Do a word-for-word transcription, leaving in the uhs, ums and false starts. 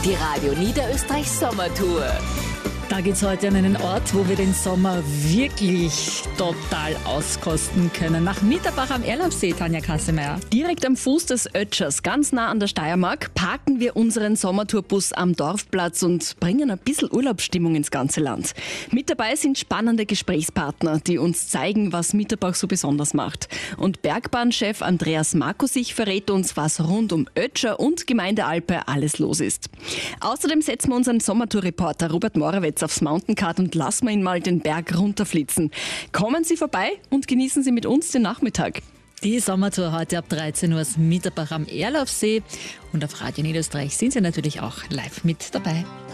Die Radio Niederösterreich Sommertour. Da geht's heute an einen Ort, wo wir den Sommer wirklich total auskosten können. Nach Mitterbach am Erlaubsee, Tanja Kassemeyer. Direkt am Fuß des Ötschers, ganz nah an der Steiermark, parken wir unseren Sommertourbus am Dorfplatz und bringen ein bisschen Urlaubsstimmung ins ganze Land. Mit dabei sind spannende Gesprächspartner, die uns zeigen, was Mitterbach so besonders macht. Und Bergbahnchef Andreas Markusich verrät uns, was rund um Ötscher und Gemeindealpe alles los ist. Außerdem setzen wir unseren Sommertour-Reporter Robert Morawetz aufs Mountainbike und lassen wir ihn mal den Berg runterflitzen. Kommen Sie vorbei und genießen Sie mit uns den Nachmittag. Die Sommertour heute ab dreizehn Uhr aus Mitterbach am Erlaubsee. Und auf Radio Niederösterreich sind Sie natürlich auch live mit dabei.